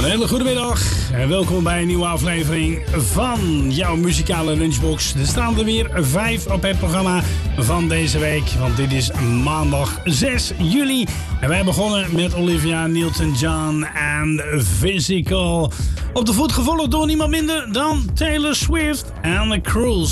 Een hele goede middag en welkom bij een nieuwe aflevering van jouw muzikale lunchbox. Er staan er weer 5 op het programma van deze week, want dit is maandag 6 juli. En wij begonnen met Olivia Newton-John en Physical. Op de voet gevolgd door niemand minder dan Taylor Swift en The Cruise.